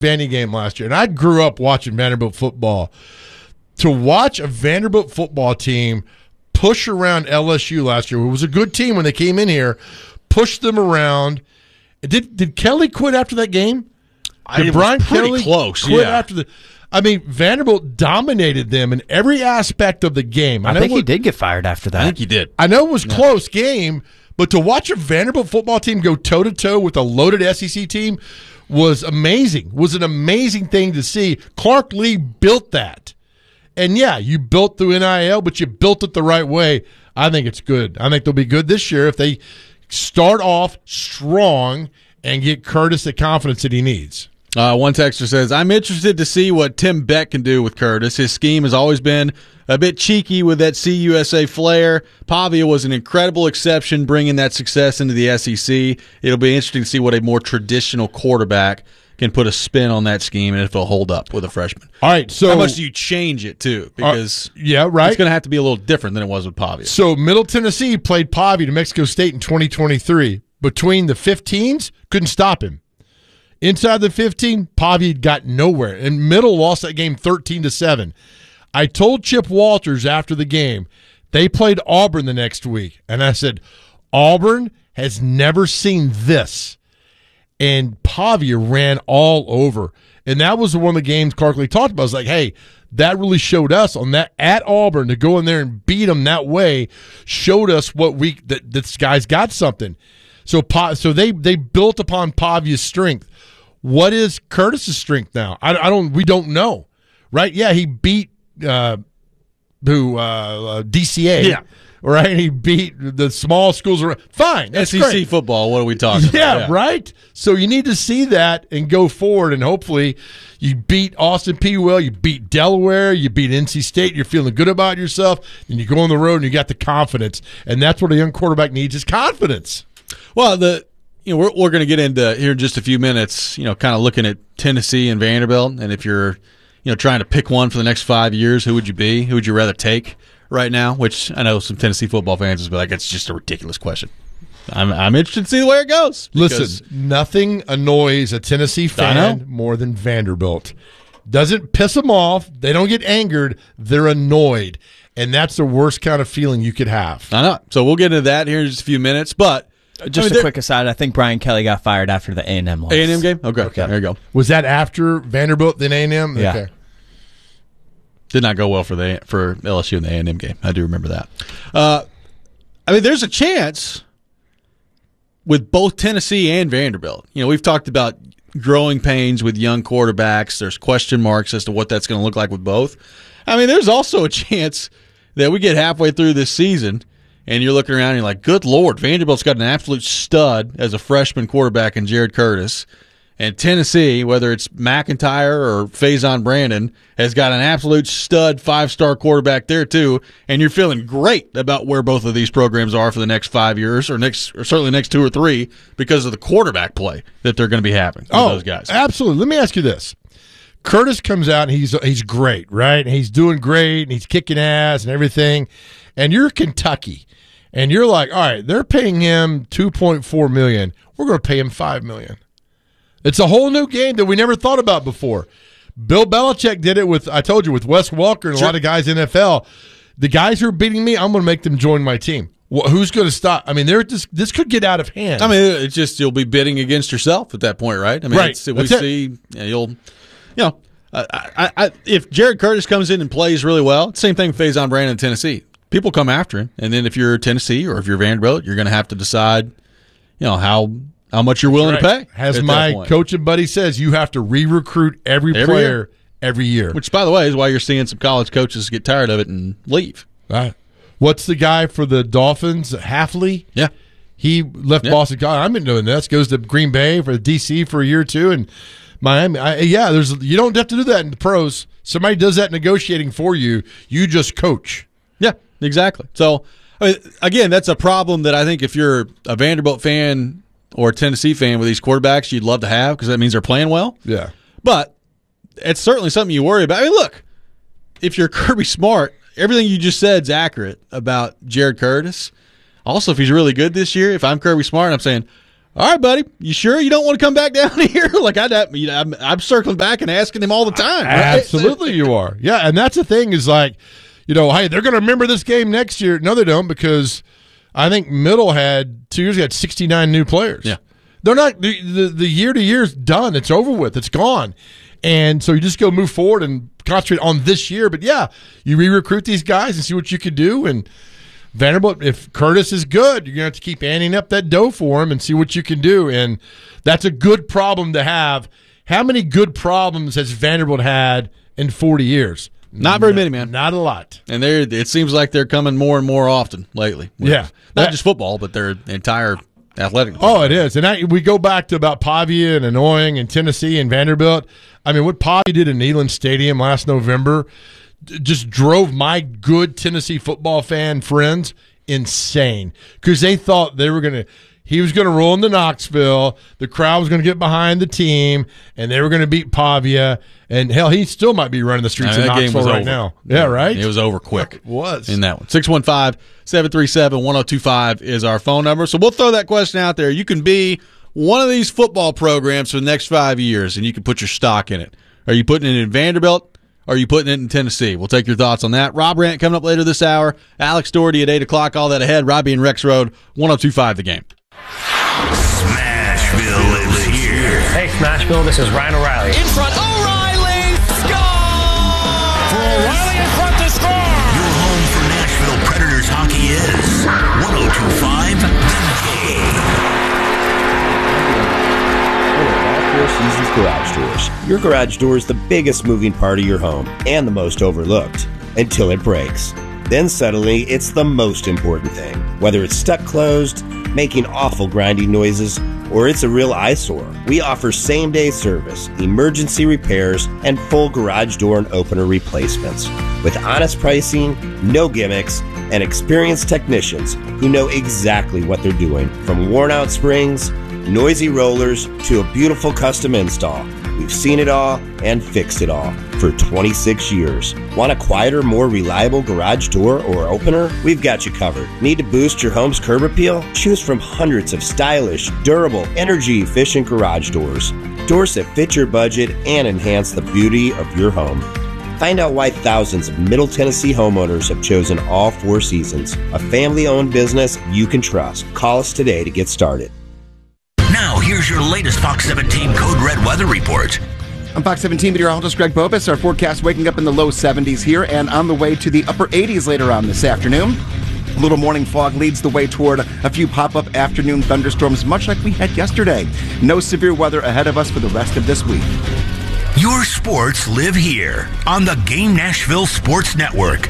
Vandy game last year, and I grew up watching Vanderbilt football. To watch a Vanderbilt football team push around LSU last year, who was a good team when they came in here, push them around. Did Kelly quit after that game? Did Brian Kelly close, quit after the? I mean, Vanderbilt dominated them in every aspect of the game. I think he did get fired after that. I think he did. I know it was a close game, but to watch a Vanderbilt football team go toe-to-toe with a loaded SEC team was amazing. Was an amazing thing to see. Clark Lee built that. And, yeah, you built through NIL, but you built it the right way. I think it's good. I think they'll be good this year if they start off strong and get Curtis the confidence that he needs. One texter says, I'm interested to see what Tim Beck can do with Curtis. His scheme has always been a bit cheeky with that CUSA flair. Pavia was an incredible exception, bringing that success into the SEC. It'll be interesting to see what a more traditional quarterback can put a spin on that scheme and if it'll hold up with a freshman. All right, so how much do you change it to? Because yeah, right. It's going to have to be a little different than it was with Pavia. So Middle Tennessee played Pavia to Mexico State in 2023. Between the 15s, couldn't stop him. Inside the 15, Pavia got nowhere, and Middle lost that game 13-7. I told Chip Walters after the game, they played Auburn the next week, and I said, Auburn has never seen this. And Pavia ran all over. And that was one of the games Clark Lee talked about. I was like, hey, that really showed us on that at Auburn to go in there and beat them that way, showed us what that this guy's got something. So they built upon Pavia's strength. What is Curtis's strength now? We don't know, right? Yeah, he beat DCA. Yeah. Right? He beat the small schools around. Fine. That's SEC great. football, what are we talking about? Yeah, right? So you need to see that and go forward, and hopefully you beat Austin P. Will, you beat Delaware, you beat NC State, you're feeling good about yourself, and you go on the road and you got the confidence. And that's what a young quarterback needs is confidence. Well, we're going to get into here in just a few minutes, kind of looking at Tennessee and Vanderbilt, and if you're, trying to pick one for the next 5 years, who would you be? Who would you rather take right now? Which I know some Tennessee football fans will be like, it's just a ridiculous question. I'm interested to see where it goes. Listen, nothing annoys a Tennessee fan more than Vanderbilt. Doesn't piss them off. They don't get angered. They're annoyed. And that's the worst kind of feeling you could have. I know. So we'll get into that here in just a few minutes, but just a quick aside, I think Brian Kelly got fired after the A&M loss. A&M game? Okay. There you go. Was that after Vanderbilt, then A&M? Yeah. Okay. Did not go well for LSU in the A&M game. I do remember that. There's a chance with both Tennessee and Vanderbilt. We've talked about growing pains with young quarterbacks. There's question marks as to what that's going to look like with both. There's also a chance that we get halfway through this season and you're looking around and you're like, good Lord, Vanderbilt's got an absolute stud as a freshman quarterback in Jared Curtis. And Tennessee, whether it's McIntyre or Faison Brandon, has got an absolute stud 5-star quarterback there too. And you're feeling great about where both of these programs are for the next 5 years or certainly the next 2 or 3 because of the quarterback play that they're going to be having with those guys. Absolutely. Let me ask you this. Curtis comes out and he's great, right? And he's doing great and he's kicking ass and everything. And you're Kentucky. And you're like, all right, they're paying him $2.4 million. We're going to pay him $5 million. It's a whole new game that we never thought about before. Bill Belichick did it with Wes Welker and a lot of guys in NFL. The guys who are beating me, I'm going to make them join my team. Well, who's going to stop? This could get out of hand. It's just you'll be bidding against yourself at that point, right? Right. If Jared Curtis comes in and plays really well, same thing with Faison Brandon in Tennessee. People come after him, and then if you're Tennessee or if you're Vanderbilt, you're going to have to decide, how much you're willing to pay. As my coaching buddy says, you have to re-recruit every player every year. Which, by the way, is why you're seeing some college coaches get tired of it and leave. Right. What's the guy for the Dolphins? Hafley? Yeah. He left Boston College. I've been doing this. Goes to Green Bay for D.C. for a year or two, and Miami. You don't have to do that in the pros. Somebody does that negotiating for you. You just coach. Yeah, exactly. So, again, that's a problem that I think if you're a Vanderbilt fan or a Tennessee fan with these quarterbacks, you'd love to have because that means they're playing well. Yeah. But it's certainly something you worry about. Look, if you're Kirby Smart, everything you just said is accurate about Jared Curtis. Also, if he's really good this year, if I'm Kirby Smart, I'm saying, all right, buddy, you sure you don't want to come back down here? Like I'm circling back and asking him all the time. Right? Absolutely, you are. Yeah, and that's the thing is like, hey, they're going to remember this game next year. No, they don't, because I think Middle had 2 years ago had 69 new players. Yeah, they're not the year to year's done. It's over with. It's gone. And so you just go move forward and concentrate on this year. But, yeah, you re-recruit these guys and see what you can do. And Vanderbilt, if Curtis is good, you're going to have to keep adding up that dough for him and see what you can do. And that's a good problem to have. How many good problems has Vanderbilt had in 40 years? Not very many, man. Not a lot. And it seems like they're coming more and more often lately. Yeah. Not just football, but their entire athletic department. Oh, it is. And we go back to about Pavia and Annoying and Tennessee and Vanderbilt. I mean, what Pavia did in Neyland Stadium last November just drove my good Tennessee football fan friends insane, because they thought he was going to roll into Knoxville, the crowd was going to get behind the team, and they were going to beat Pavia. And, hell, he still might be running the streets of Knoxville right now. Yeah, right? It was over quick. It was. In that one. 615-737-1025 is our phone number. So we'll throw that question out there. You can be one of these football programs for the next 5 years, and you can put your stock in it. Are you putting it in Vanderbilt, or are you putting it in Tennessee? We'll take your thoughts on that. Rob Rant coming up later this hour. Alex Doherty at 8 o'clock. All that ahead. Robbie and Rex Road, 1025 The Game. Smashville lives here. Hey, Smashville, this is Ryan O'Reilly. In front, O'Reilly! Score! For O'Reilly in front to score! Your home for Nashville Predators hockey is 1025 The Game. Seasons Garage Doors. Your garage door is the biggest moving part of your home and the most overlooked until it breaks. Then suddenly it's the most important thing. Whether it's stuck closed, making awful grinding noises, or it's a real eyesore, we offer same-day service, emergency repairs, and full garage door and opener replacements. With honest pricing, no gimmicks, and experienced technicians who know exactly what they're doing. From worn-out springs, noisy rollers, to a beautiful custom install. We've seen it all and fixed it all for 26 years. Want a quieter, more reliable garage door or opener? We've got you covered. Need to boost your home's curb appeal? Choose from hundreds of stylish, durable, energy-efficient garage doors. Doors that fit your budget and enhance the beauty of your home. Find out why thousands of Middle Tennessee homeowners have chosen All Four Seasons, a family-owned business you can trust. Call us today to get started. Now, here's your latest Fox 17 Code Red weather report. I'm Fox 17 meteorologist Greg Bobus. Our forecast waking up in the low 70s here and on the way to the upper 80s later on this afternoon. A little morning fog leads the way toward a few pop-up afternoon thunderstorms, much like we had yesterday. No severe weather ahead of us for the rest of this week. Your sports live here on the Game Nashville Sports Network.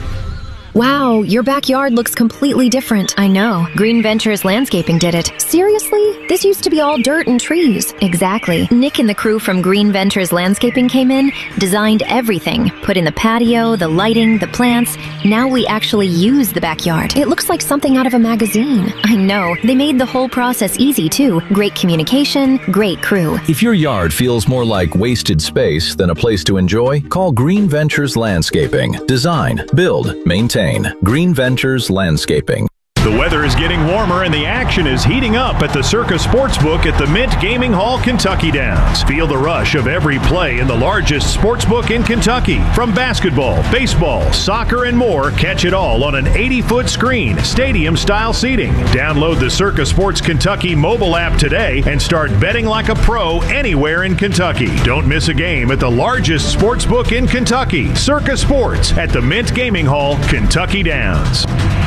Wow, your backyard looks completely different. I know. Green Ventures Landscaping did it. Seriously? This used to be all dirt and trees. Exactly. Nick and the crew from Green Ventures Landscaping came in, designed everything, put in the patio, the lighting, the plants. Now we actually use the backyard. It looks like something out of a magazine. I know. They made the whole process easy, too. Great communication, great crew. If your yard feels more like wasted space than a place to enjoy, call Green Ventures Landscaping. Design, build, maintain. Green Ventures Landscaping. The weather is getting warmer and the action is heating up at the Circa Sportsbook at the Mint Gaming Hall, Kentucky Downs. Feel the rush of every play in the largest sportsbook in Kentucky. From basketball, baseball, soccer, and more, catch it all on an 80-foot screen, stadium-style seating. Download the Circa Sports Kentucky mobile app today and start betting like a pro anywhere in Kentucky. Don't miss a game at the largest sportsbook in Kentucky, Circa Sports at the Mint Gaming Hall, Kentucky Downs.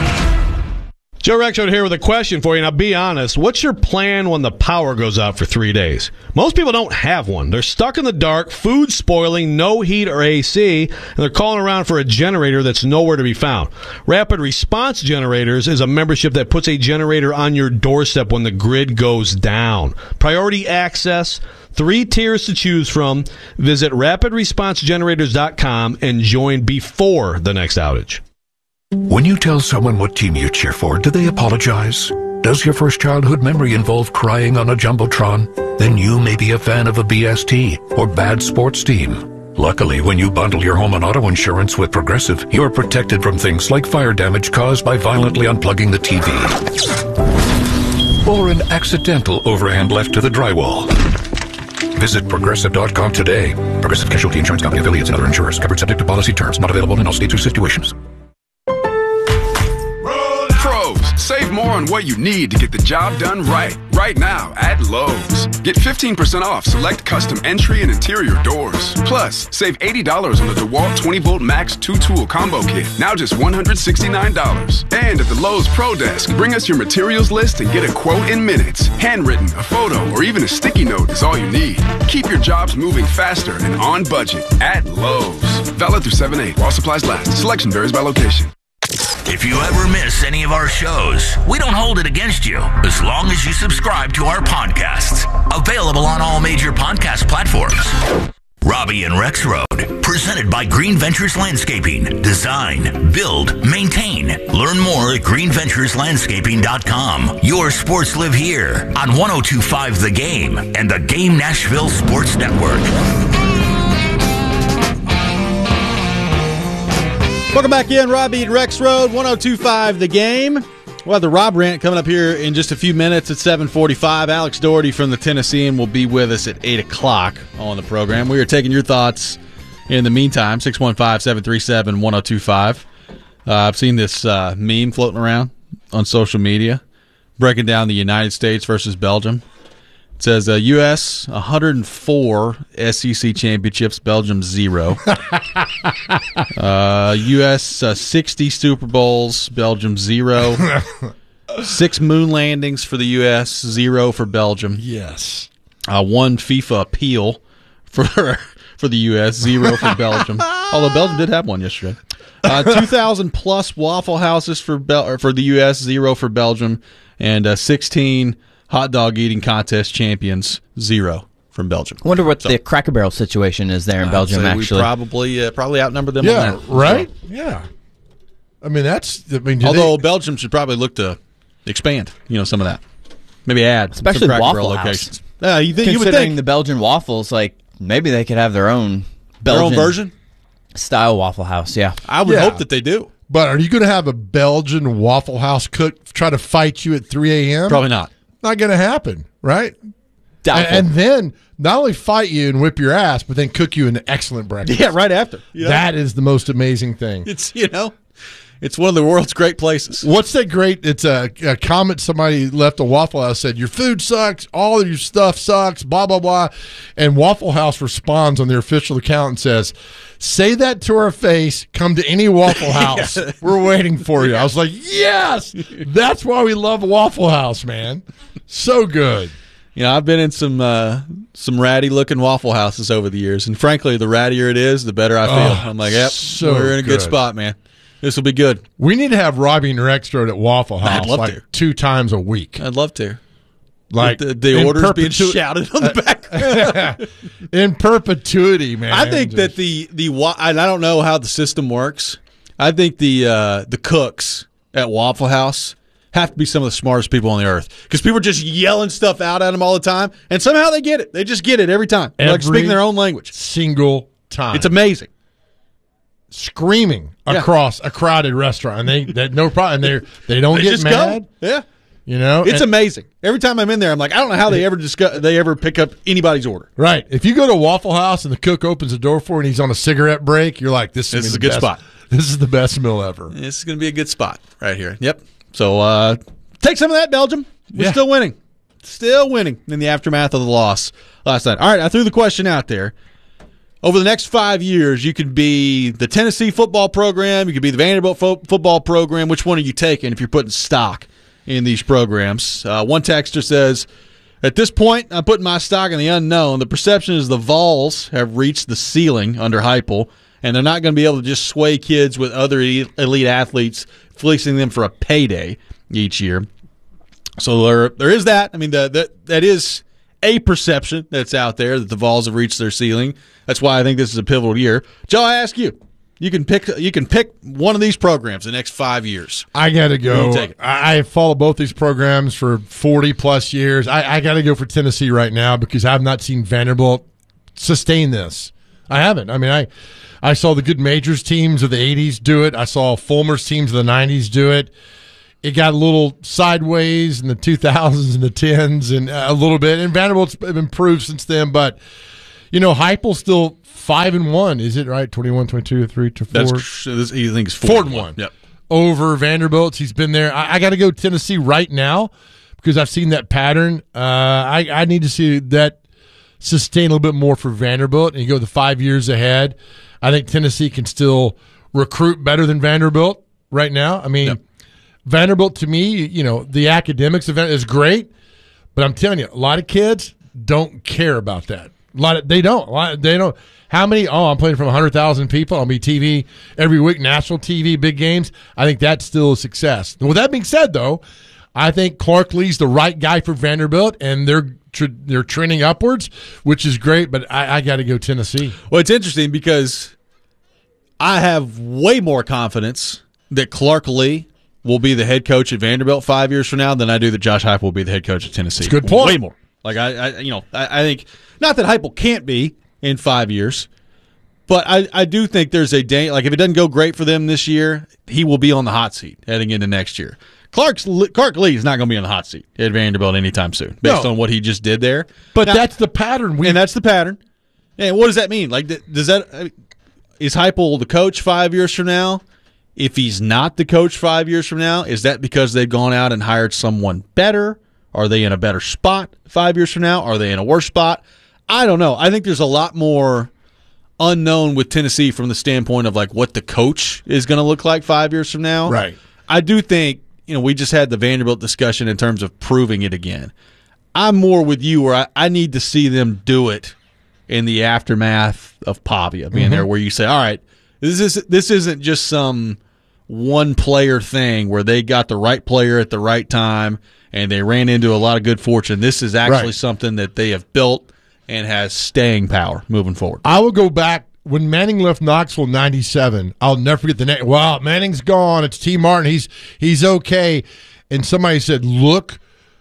Joe Rexrode here with a question for you. Now, be honest. What's your plan when the power goes out for 3 days? Most people don't have one. They're stuck in the dark, food spoiling, no heat or AC, and they're calling around for a generator that's nowhere to be found. Rapid Response Generators is a membership that puts a generator on your doorstep when the grid goes down. Priority access, 3 tiers to choose from. Visit rapidresponsegenerators.com and join before the next outage. When you tell someone what team you cheer for, do they apologize? Does your first childhood memory involve crying on a Jumbotron? Then you may be a fan of a BST or bad sports team. Luckily, when you bundle your home and auto insurance with Progressive, you're protected from things like fire damage caused by violently unplugging the TV. or an accidental overhand left to the drywall. Visit Progressive.com today. Progressive Casualty Insurance Company, affiliates, and other insurers. Covered subject to policy terms. Not available in all states or situations. Pros, save more on what you need to get the job done right. Right now at Lowe's. Get 15% off select custom entry and interior doors. Plus, save $80 on the DeWalt 20-volt Max 2-tool combo kit. Now just $169. And at the Lowe's Pro Desk, bring us your materials list and get a quote in minutes. Handwritten, a photo, or even a sticky note is all you need. Keep your jobs moving faster and on budget at Lowe's. Valid through 7/8 while supplies last. Selection varies by location. If you ever miss any of our shows, we don't hold it against you as long as you subscribe to our podcasts. Available on all major podcast platforms. Robbie and Rex Road, presented by Green Ventures Landscaping. Design, build, maintain. Learn more at greenventureslandscaping.com. Your sports live here on 102.5 The Game and the Game Nashville Sports Network. Welcome back in, Robbie and Rex Road, 102.5 The Game. We'll have the Rob Rant coming up here in just a few minutes at 7:45. Alex Doherty from the Tennessean will be with us at 8 o'clock on the program. We are taking your thoughts in the meantime, 615-737-1025. I've seen this meme floating around on social media breaking down the United States versus Belgium. It says U.S. 104 SEC championships, Belgium 0. U.S. 60 Super Bowls, Belgium 0. 6 moon landings for the U.S., 0 for Belgium. Yes. 1 FIFA appeal for the U.S., 0 for Belgium. Although Belgium did have one yesterday. 2,000 plus Waffle Houses for the U.S., 0 for Belgium, and 16 hot dog eating contest champions, 0 from Belgium. I wonder what the Cracker Barrel situation is there in Belgium. Actually, we probably outnumber them. Yeah, on that, right. so. Yeah, I mean although Belgium should probably look to expand, some of that, maybe add especially some Cracker Waffle Barrel House. locations. You would Considering think the Belgian waffles, like maybe they could have their own Belgian version style Waffle House. Yeah, I would hope that they do. But are you going to have a Belgian Waffle House cook try to fight you at 3 a.m.? Probably not. Not going to happen, right? Doubtful. And then not only fight you and whip your ass, but then cook you an excellent breakfast. Yeah, right after. That is the most amazing thing. It's it's one of the world's great places. What's that great? It's a comment somebody left a Waffle House said, your food sucks, all of your stuff sucks, blah, blah, blah. And Waffle House responds on their official account and says, say that to our face, come to any Waffle House. We're waiting for you. I was like, yes, that's why we love Waffle House, man. So good. I've been in some ratty looking Waffle Houses over the years, and frankly, the rattier it is, the better I feel. I'm like, yep, we're in a good spot, man. This will be good. We need to have Robbie and Rex at Waffle House I'd love to. 2 times a week. I'd love to. Like the orders being shouted on the back. In perpetuity, man. I think that I don't know how the system works. I think the cooks at Waffle House have to be some of the smartest people on the earth, because people are just yelling stuff out at them all the time, and somehow they get it. They just get it every time. They're like speaking their own language. Single time. It's amazing. Screaming across a crowded restaurant, and they no problem. They don't get mad. Go. Yeah, it's amazing. Every time I'm in there, I'm like, I don't know how they ever pick up anybody's order. Right. If you go to Waffle House and the cook opens the door for you and he's on a cigarette break, you're like, this is a good spot. This is the best meal ever. This is going to be a good spot right here. Yep. So take some of that, Belgium. We're still winning. Still winning in the aftermath of the loss last night. All right, I threw the question out there. Over the next 5 years, you could be the Tennessee football program, you could be the Vanderbilt football program. Which one are you taking if you're putting stock in these programs? One texter says, at this point, I'm putting my stock in the unknown. The perception is the Vols have reached the ceiling under Heupel, and they're not going to be able to just sway kids with other elite athletes, fleecing them for a payday each year. So there is that. I mean, that is a perception that's out there that the Vols have reached their ceiling. That's why I think this is a pivotal year. Joe, I ask you. You can pick one of these programs the next 5 years. I got to go. I followed both these programs for 40-plus years. I got to go for Tennessee right now because I have not seen Vanderbilt sustain this. I haven't. I mean, I saw the good majors teams of the 80s do it. I saw Fulmer's teams of the 90s do it. it got a little sideways in the 2000s and the 10s and a little bit. And Vanderbilt's improved since then. But, Heupel's still 5-1. Is it right? 21, 22, 3 to 4? He thinks 4-1. Yep. Over Vanderbilt. He's been there. I got to go Tennessee right now because I've seen that pattern. I need to see that sustain a little bit more for Vanderbilt. And you go the 5 years ahead. I think Tennessee can still recruit better than Vanderbilt right now. I mean, Vanderbilt, to me, the academics event is great, but I'm telling you, a lot of kids don't care about that. They don't. How many? Oh, I'm playing from 100,000 people. I'll be TV every week, national TV, big games. I think that's still a success. With that being said, though, I think Clark Lee's the right guy for Vanderbilt, and they're trending upwards, which is great. But I got to go Tennessee. Well, it's interesting because I have way more confidence that Clark Lee will be the head coach at Vanderbilt 5 years from now than I do that Josh Heupel will be the head coach at Tennessee. It's a good point. Way more. Like I think not that Heupel can't be in 5 years, but I do think there's a day. Like if it doesn't go great for them this year, he will be on the hot seat heading into next year. Clark Lee is not going to be on the hot seat at Vanderbilt anytime soon, based on what he just did there. But that's the pattern. And that's the pattern. And what does that mean? Like, is Heupel the coach 5 years from now? If he's not the coach 5 years from now, is that because they've gone out and hired someone better? Are they in a better spot 5 years from now? Are they in a worse spot? I don't know. I think there's a lot more unknown with Tennessee from the standpoint of like what the coach is going to look like 5 years from now. Right. I do think, we just had the Vanderbilt discussion in terms of proving it again. I'm more with you where I need to see them do it in the aftermath of Pavia being there, where you say, all right, this isn't just some one player thing where they got the right player at the right time and they ran into a lot of good fortune. This is actually something that they have built and has staying power moving forward. I will go back when Manning left Knoxville in '97. I'll never forget the name. Wow, Manning's gone. It's T. Martin. He's okay. And somebody said, look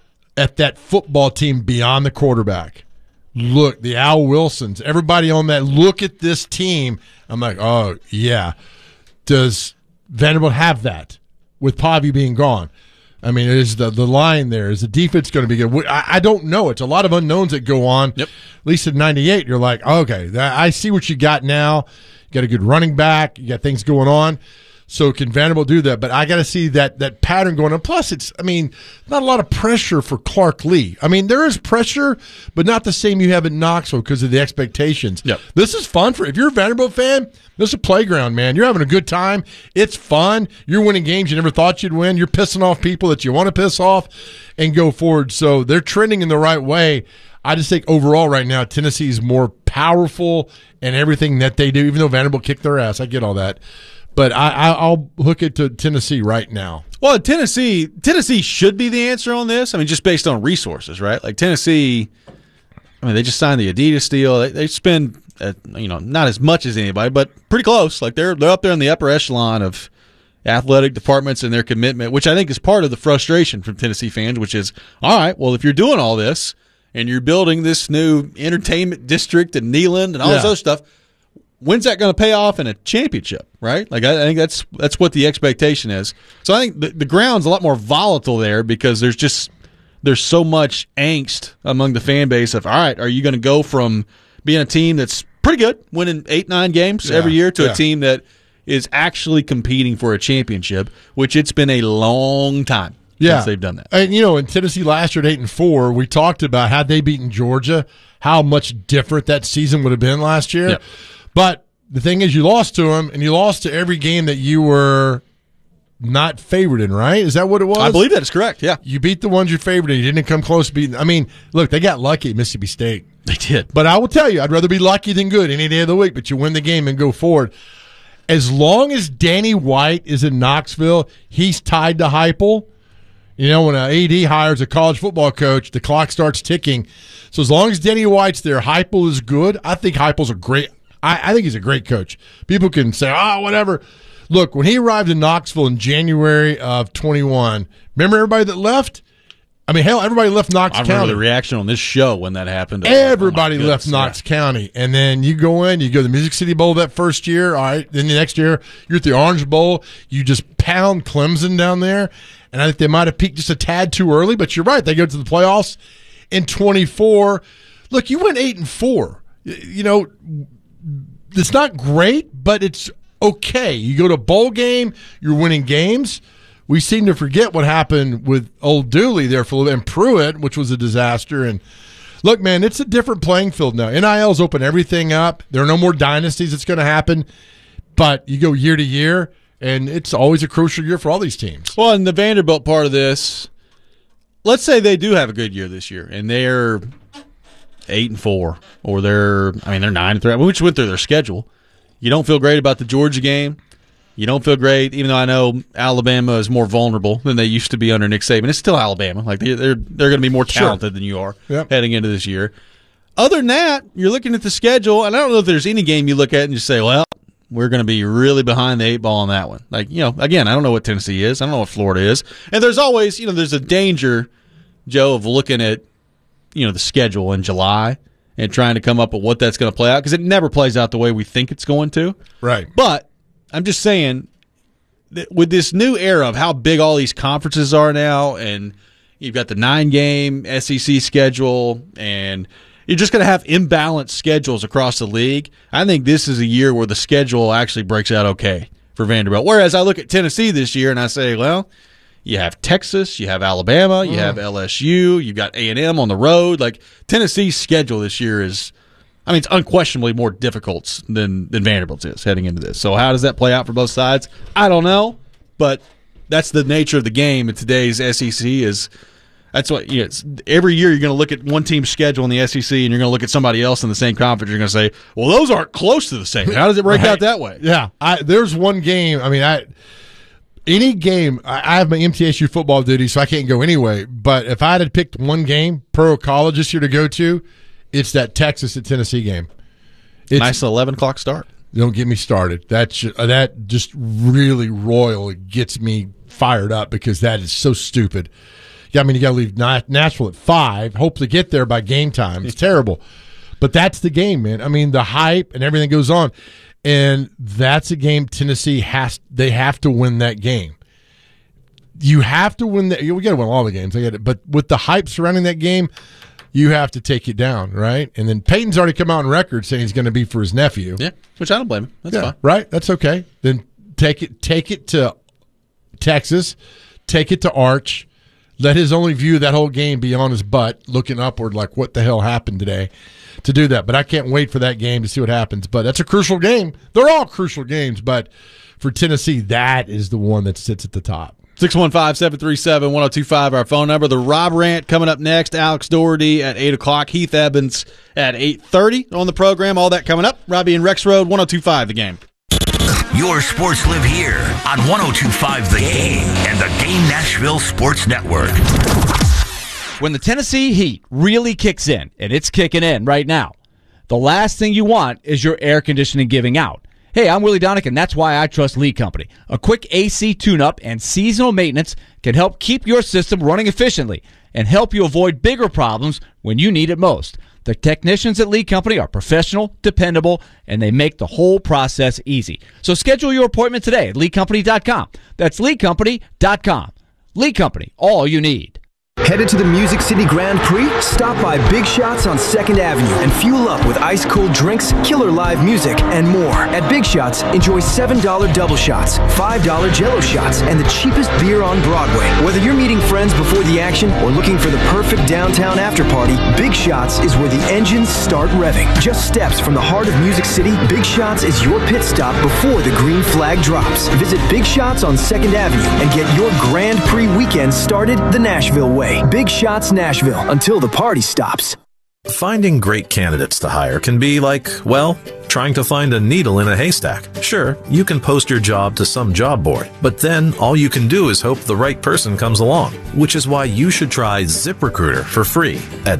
at that football team beyond the quarterback. Look, the Al Wilsons, everybody on that. Look at this team. I'm like, oh, yeah. Does Vanderbilt have that with Pavia being gone? I mean, is the line there? Is the defense going to be good? I don't know. It's a lot of unknowns that go on. Yep. At least in '98, you're like, okay, I see what you got now. You got a good running back. You got things going on. So can Vanderbilt do that? But I got to see that pattern going on. Plus, not a lot of pressure for Clark Lee. I mean, there is pressure, but not the same you have at Knoxville because of the expectations. Yep. This is fun if you're a Vanderbilt fan. This is a playground, man. You're having a good time. It's fun. You're winning games you never thought you'd win. You're pissing off people that you want to piss off and go forward. So they're trending in the right way. I just think overall right now, Tennessee is more powerful in everything that they do, even though Vanderbilt kicked their ass. I get all that. But I'll hook it to Tennessee right now. Well, Tennessee should be the answer on this. I mean, just based on resources, right? Like Tennessee, they just signed the Adidas deal. They spend, not as much as anybody, but pretty close. Like they're up there in the upper echelon of athletic departments and their commitment, which I think is part of the frustration from Tennessee fans, which is, all right, well, if you're doing all this and you're building this new entertainment district in Neyland and all this other stuff, when's that going to pay off in a championship, right? Like I think that's what the expectation is. So I think the ground's a lot more volatile there because there's so much angst among the fan base of, all right, are you going to go from being a team that's pretty good, winning 8-9 games every year, to a team that is actually competing for a championship, which it's been a long time since they've done that. And, in Tennessee last year at 8-4, we talked about had they beaten Georgia, how much different that season would have been last year. Yeah. But the thing is, you lost to them, and you lost to every game that you were not favored in, right? Is that what it was? I believe that is correct, yeah. You beat the ones you're favored in. You didn't come close to beating. I mean, look, they got lucky at Mississippi State. They did. But I will tell you, I'd rather be lucky than good any day of the week, but you win the game and go forward. As long as Danny White is in Knoxville, he's tied to Heupel. When an AD hires a college football coach, the clock starts ticking. So as long as Danny White's there, Heupel is good. I think Heupel's a great I think he's a great coach. People can say, whatever. Look, when he arrived in Knoxville in January of 21, remember everybody that left? I mean, hell, everybody left Knox I County. remember the reaction on this show when that happened. Everybody left Knox County. And then you go to the Music City Bowl that first year. All right. Then the next year, you're at the Orange Bowl. You just pound Clemson down there. And I think they might have peaked just a tad too early. But you're right. They go to the playoffs in 24. Look, you went 8-4. You know, it's not great, but it's okay. You go to a bowl game. You're winning games. We seem to forget what happened with Old Dooley there for a little bit, and Pruitt, which was a disaster. And look, man, it's a different playing field now. NIL's opened everything up. There are no more dynasties that's going to happen. But you go year to year, and it's always a crucial year for all these teams. Well, and the Vanderbilt part of this, let's say they do have a good year this year, and they're 8-4, or they're 9-3. We just went through their schedule. You don't feel great about the Georgia game. You don't feel great, even though I know Alabama is more vulnerable than they used to be under Nick Saban. It's still Alabama. Like they're going to be more talented than you are heading into this year. Other than that, you're looking at the schedule, and I don't know if there's any game you look at and you say, well, we're going to be really behind the 8 ball on that one. Like, again, I don't know what Tennessee is. I don't know what Florida is. And there's always, there's a danger, Joe, of looking at, the schedule in July and trying to come up with what that's going to play out, because it never plays out the way we think it's going to. Right. But I'm just saying that with this new era of how big all these conferences are now, and you've got the 9-game SEC schedule, and you're just going to have imbalanced schedules across the league, I think this is a year where the schedule actually breaks out okay for Vanderbilt. Whereas I look at Tennessee this year and I say, well, you have Texas, you have Alabama, you have LSU, you've got A&M on the road. Like, Tennessee's schedule this year is, it's unquestionably more difficult than Vanderbilt's is heading into this. So how does that play out for both sides? I don't know, but that's the nature of the game in today's SEC. That's what every year you're going to look at one team's schedule in the SEC, and you're going to look at somebody else in the same conference. You're going to say, well, those aren't close to the same. How does it break out that way? Yeah, there's one game. Any game, I have my MTSU football duty, so I can't go anyway. But if I had picked one game, pro or college this year to go to, it's that Texas at Tennessee game. It's nice 11 o'clock start. Don't get me started. That just really royal. It gets me fired up because that is so stupid. Yeah, you got to leave Nashville at 5, hope to get there by game time. It's terrible. But that's the game, man. The hype and everything goes on. And that's a game Tennessee have to win that game. You have to win that. We got to win all the games. I get it. But with the hype surrounding that game, you have to take it down, right? And then Peyton's already come out on record saying he's going to be for his nephew. Yeah, which I don't blame him. That's fine. Right? That's okay. Then take it to Texas. Take it to Arch. Let his only view of that whole game be on his butt, looking upward like, what the hell happened today, to do that. But I can't wait for that game to see what happens. But that's a crucial game. They're all crucial games, but for Tennessee, that is the one that sits at the top. 615-737-1025, our phone number. The Rob Rant coming up next. Alex Doherty at 8 o'clock. Heath Evans at 8:30 on the program. All that coming up. Robbie and Rex Road, 102.5 The Game. Your sports live here on 102.5 The Game and the Game Nashville Sports Network. When the Tennessee heat really kicks in, and it's kicking in right now, the last thing you want is your air conditioning giving out. Hey, I'm Willie Donick, and that's why I trust Lee Company. A quick AC tune-up and seasonal maintenance can help keep your system running efficiently and help you avoid bigger problems when you need it most. The technicians at Lee Company are professional, dependable, and they make the whole process easy. So schedule your appointment today at LeeCompany.com. That's LeeCompany.com. Lee Company, all you need. Headed to the Music City Grand Prix? Stop by Big Shots on 2nd Avenue and fuel up with ice-cold drinks, killer live music, and more. At Big Shots, enjoy $7 double shots, $5 Jell-O shots, and the cheapest beer on Broadway. Whether you're meeting friends before the action or looking for the perfect downtown after-party, Big Shots is where the engines start revving. Just steps from the heart of Music City, Big Shots is your pit stop before the green flag drops. Visit Big Shots on 2nd Avenue and get your Grand Prix weekend started the Nashville way. Big Shots Nashville, until the party stops. Finding great candidates to hire can be like, well, trying to find a needle in a haystack. Sure, you can post your job to some job board, but then all you can do is hope the right person comes along, which is why you should try ZipRecruiter for free at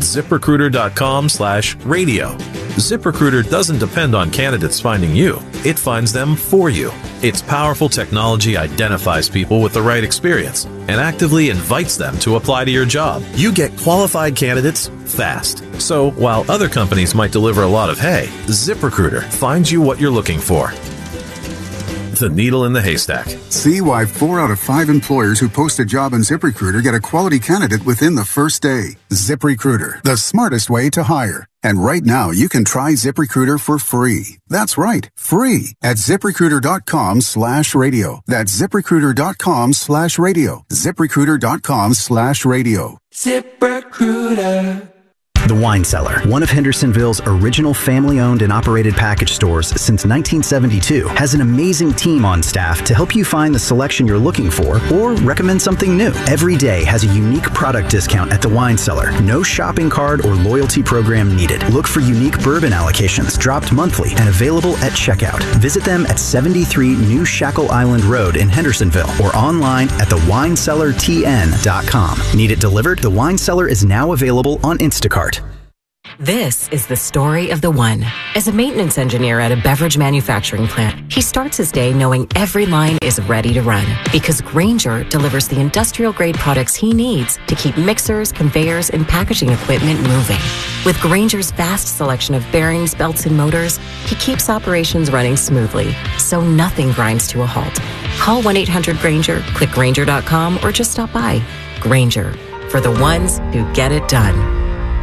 ZipRecruiter.com/radio. ZipRecruiter doesn't depend on candidates finding you. It finds them for you. Its powerful technology identifies people with the right experience and actively invites them to apply to your job. You get qualified candidates fast. So while other companies might deliver a lot of hay, ZipRecruiter finds you what you're looking for. The needle in the haystack. See why 4 out of 5 employers who post a job on ZipRecruiter get a quality candidate within the first day. ZipRecruiter, the smartest way to hire. And right now, you can try ZipRecruiter for free. That's right, free at ZipRecruiter.com/radio. That's ZipRecruiter.com/radio. ZipRecruiter.com/radio. ZipRecruiter. The Wine Cellar, one of Hendersonville's original family-owned and operated package stores since 1972, has an amazing team on staff to help you find the selection you're looking for or recommend something new. Every day has a unique product discount at the Wine Cellar. No shopping card or loyalty program needed. Look for unique bourbon allocations dropped monthly and available at checkout. Visit them at 73 New Shackle Island Road in Hendersonville or online at thewinecellartn.com. Need it delivered? The Wine Cellar is now available on Instacart. This is the story of the one. As a maintenance engineer at a beverage manufacturing plant, he starts his day knowing every line is ready to run because Grainger delivers the industrial-grade products he needs to keep mixers, conveyors, and packaging equipment moving. With Grainger's vast selection of bearings, belts, and motors, he keeps operations running smoothly, so nothing grinds to a halt. Call 1-800-GRAINGER, click Grainger.com, or just stop by. Grainger, for the ones who get it done.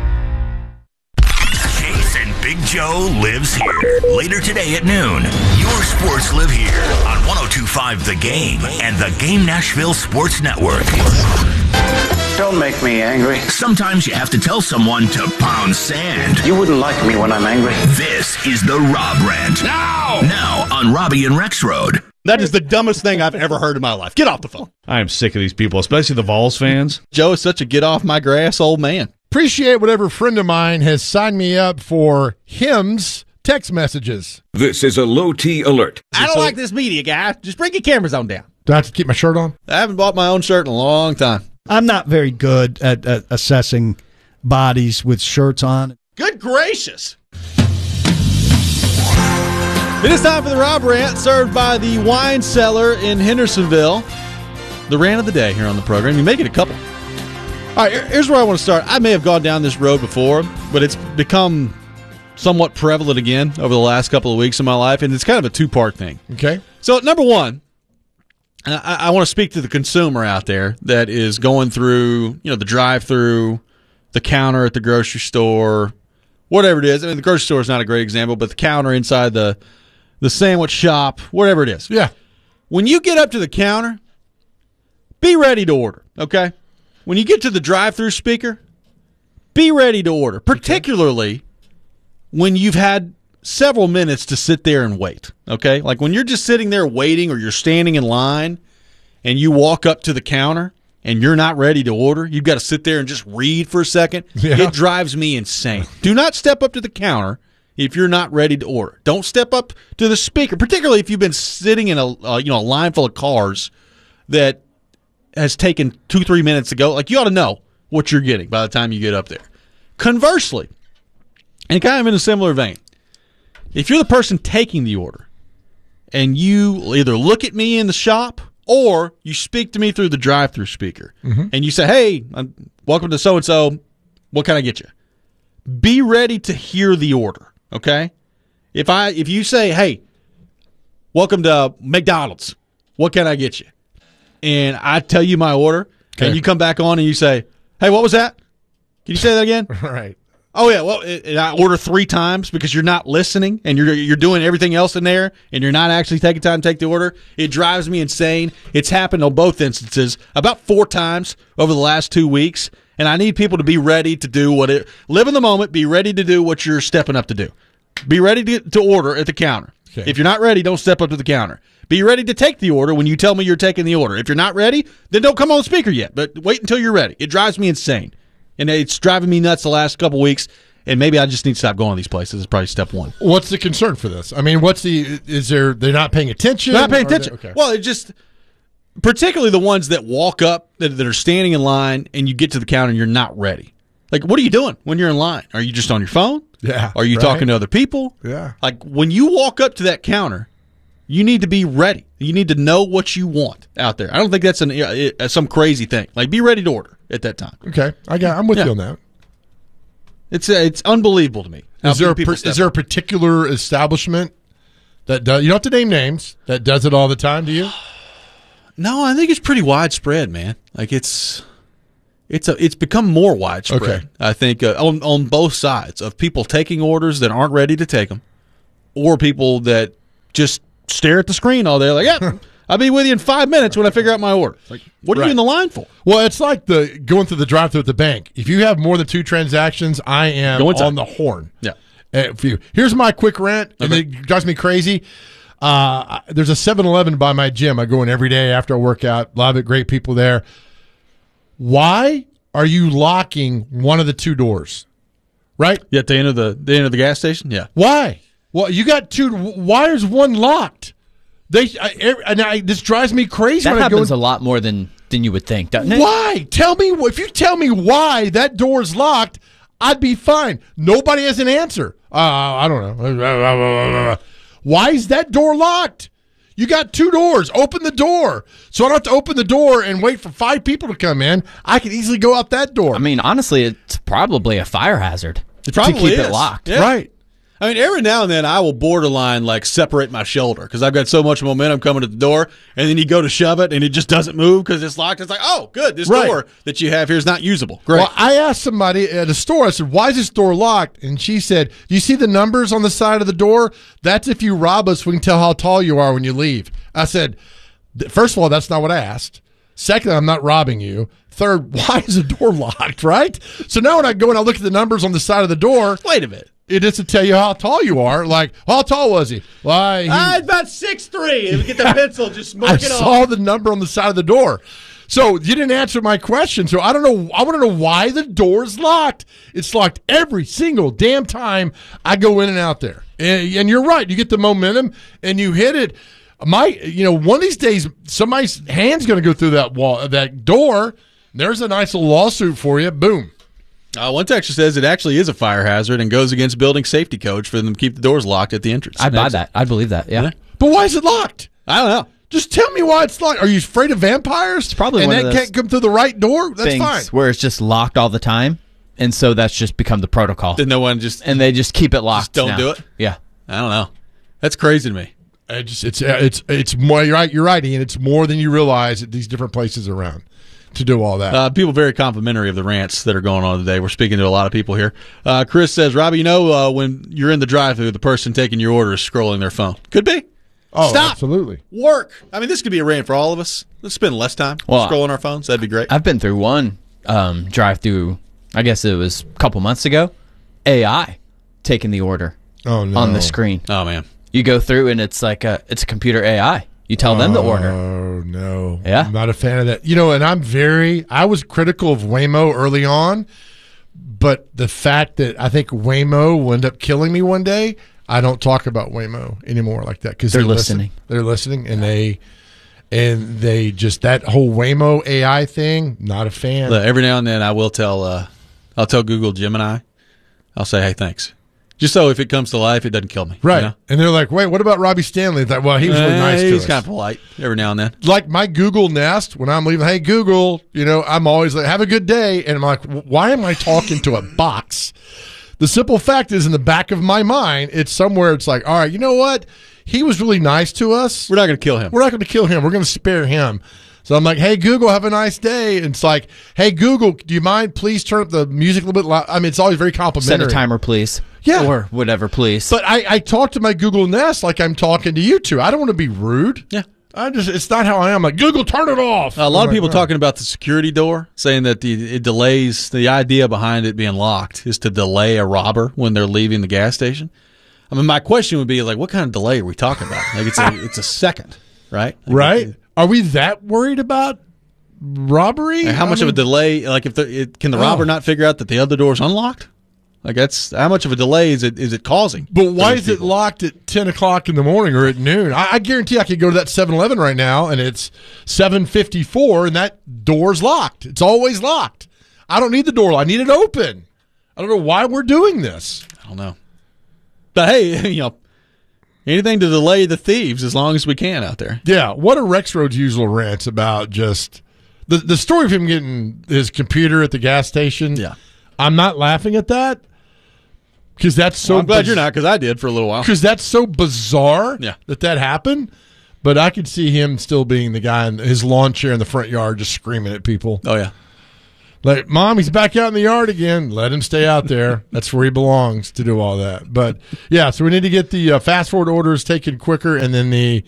Big Joe lives here. Later today at noon, your sports live here on 102.5 The Game and the Game Nashville Sports Network. Don't make me angry. Sometimes you have to tell someone to pound sand. You wouldn't like me when I'm angry. This is the Rob Rant. Now on Robbie and Rex Road. That is the dumbest thing I've ever heard in my life. Get off the phone. I am sick of these people, especially the Vols fans. Joe is such a get off my grass old man. Appreciate whatever friend of mine has signed me up for hymns text messages. This is a low T alert. I don't like this media, guy. Just bring your cameras on down. Do I have to keep my shirt on? I haven't bought my own shirt in a long time. I'm not very good at assessing bodies with shirts on. Good gracious. It is time for the Rob Rant, served by the Wine Cellar in Hendersonville. The rant of the day here on the program. You make it a couple. All right, here's where I want to start. I may have gone down this road before, but it's become somewhat prevalent again over the last couple of weeks in my life, and it's kind of a two-part thing. Okay. So, number one, I want to speak to the consumer out there that is going through, the drive-through, the counter at the grocery store, whatever it is. I mean, the grocery store is not a great example, but the counter inside the sandwich shop, whatever it is. Yeah. When you get up to the counter, be ready to order, okay? When you get to the drive-through speaker, be ready to order, particularly when you've had several minutes to sit there and wait, okay? Like when you're just sitting there waiting or you're standing in line and you walk up to the counter and you're not ready to order, you've got to sit there and just read for a second. Yeah. It drives me insane. Do not step up to the counter if you're not ready to order. Don't step up to the speaker, particularly if you've been sitting in a line full of cars that has taken 2-3 minutes to go. Like, you ought to know what you're getting by the time you get up there. Conversely, and kind of in a similar vein, if you're the person taking the order and you either look at me in the shop or you speak to me through the drive-through speaker and you say, hey, welcome to so-and-so, what can I get you? Be ready to hear the order, okay? If you say, hey, welcome to McDonald's, what can I get you? And I tell you my order, and you come back on and you say, hey, what was that? Can you say that again? Right. Oh, yeah, well, and I order 3 times because you're not listening, and you're doing everything else in there, and you're not actually taking time to take the order. It drives me insane. It's happened on both instances about 4 times over the last 2 weeks, and I need people to be ready to do live in the moment, be ready to do what you're stepping up to do. Be ready to order at the counter. Okay. If you're not ready, don't step up to the counter. Be ready to take the order when you tell me you're taking the order. If you're not ready, then don't come on the speaker yet, but wait until you're ready. It drives me insane, and it's driving me nuts the last couple weeks, and maybe I just need to stop going to these places. It's probably step one. What's the concern for this? I mean, they're not paying attention? They're not paying attention. Okay. Well, it just, particularly the ones that walk up, that are standing in line, and you get to the counter and you're not ready. Like, what are you doing when you're in line? Are you just on your phone? Yeah. Are you talking to other people? Yeah. Like, when you walk up to that counter, You need to be ready. You need to know what you want out there. I don't think that's some crazy thing. Like, be ready to order at that time. Okay, I'm with you on that. It's unbelievable to me. Is there a particular establishment that does? You don't have to name names. That does it all the time. Do you? No, I think it's pretty widespread, man. Like it's become more widespread. Okay. I think on both sides of people taking orders that aren't ready to take them, or people that just stare at the screen all day, like, yeah, I'll be with you in 5 minutes when I figure out my order. Like, what are you in the line for? Well, it's like going through the drive-thru at the bank. If you have more than 2 transactions, I am on the horn. Yeah. Here's my quick rant, and it drives me crazy. There's a 7-Eleven by my gym. I go in every day after I work out. Love it. Great people there. Why are you locking one of the 2 doors? Right? Yeah, at the end of the gas station? Yeah. Why? Well, you got 2. Why is one locked? This drives me crazy. That happens a lot more than you would think, doesn't it? Why? Tell me. If you tell me why that door's locked, I'd be fine. Nobody has an answer. I don't know. Why is that door locked? You got 2 doors. Open the door. So I don't have to open the door and wait for 5 people to come in. I can easily go out that door. I mean, honestly, it's probably a fire hazard to keep it locked. Yeah. Right. I mean, every now and then I will borderline like separate my shoulder because I've got so much momentum coming to the door, and then you go to shove it and it just doesn't move because it's locked. It's like, oh, good, this door that you have here is not usable. Great. Well, I asked somebody at a store, I said, why is this door locked? And she said, do you see the numbers on the side of the door? That's if you rob us, we can tell how tall you are when you leave. I said, first of all, that's not what I asked. Second, I'm not robbing you. Third, why is the door locked, right? So now when I go and I look at the numbers on the side of the door. Wait a minute. It is to tell you how tall you are. Like, how tall was he? Why? About 6'3". And get the pencil, just smoke I it off. saw the number on the side of the door. So you didn't answer my question. So I don't know. I want to know why the door is locked. It's locked every single damn time I go in and out there. And you're right. You get the momentum and you hit it. One of these days, somebody's hand's going to go through that door. There's a nice little lawsuit for you. Boom. One texter says it actually is a fire hazard and goes against building safety code for them to keep the doors locked at the entrance. I'd buy that. I'd believe that, yeah. But why is it locked? I don't know. Just tell me why it's locked. Are you afraid of vampires? It's probably and one of that those can't come through the right door? That's things fine. Where it's just locked all the time, and so that's just become the protocol. Did no one just... And they just keep it locked. Just don't now. do it? Yeah. I don't know. That's crazy to me. It's more. You're right, Ian. It's more than you realize at these different places around to do all that. People very complimentary of the rants that are going on today. We're speaking to a lot of people here. Chris says, Robbie, when you're in the drive-thru, the person taking your order is scrolling their phone. Could be. Oh, Stop. Absolutely. Work. I mean, this could be a rant for all of us. Let's spend less time scrolling our phones. That'd be great. I've been through one drive-thru, I guess it was a couple months ago. AI taking the order on the screen. Oh, man. You go through, and it's like it's a computer AI. You tell them to order. Oh, no. Yeah. I'm not a fan of that. And I was critical of Waymo early on, but the fact that I think Waymo will end up killing me one day, I don't talk about Waymo anymore like that because they're listening. They're listening, and they just that whole Waymo AI thing. Not a fan. Look, every now and then, I will tell. I'll tell Google Gemini. I'll say, "Hey, thanks," just so if it comes to life, it doesn't kill me. Right. You know? And they're like, "Wait, what about Robbie Stanley?" It's like, well, he was really nice to us. He's kind of polite every now and then. Like my Google Nest, when I'm leaving, hey Google, I'm always like, have a good day, and I'm like, why am I talking to a box? The simple fact is, in the back of my mind, it's somewhere. It's like, all right, you know what? He was really nice to us. We're not going to kill him. We're not going to kill him. We're going to spare him. So I'm like, hey, Google, have a nice day. And it's like, hey, Google, do you mind please turn up the music a little bit loud? I mean, it's always very complimentary. Set a timer, please. Yeah. Or whatever, please. But I talk to my Google Nest like I'm talking to you two. I don't want to be rude. Yeah. It's not how I am. Like, Google, turn it off. A lot of people talking about the security door, saying that it delays. The idea behind it being locked is to delay a robber when they're leaving the gas station. I mean, my question would be like, what kind of delay are we talking about? Like, it's a second, right? Like, right. Are we that worried about robbery? How much of a delay? Like, can the robber not figure out that the other door's unlocked? Like, that's how much of a delay is it causing? But why is it locked at 10 o'clock in the morning or at noon? I guarantee I could go to that 7-Eleven right now, and it's 7:54, and that door's locked. It's always locked. I don't need the door. I need it open. I don't know why we're doing this. I don't know. But hey, Anything to delay the thieves as long as we can out there. Yeah. What are Rexroad's usual rants about? Just the story of him getting his computer at the gas station. Yeah. I'm not laughing at that because that's so. I'm glad you're not, because I did for a little while. Because that's so bizarre. Yeah. that happened. But I could see him still being the guy in his lawn chair in the front yard, just screaming at people. Oh yeah. Like, Mom, he's back out in the yard again. Let him stay out there. That's where he belongs to do all that. But yeah, so we need to get the fast forward orders taken quicker, and then the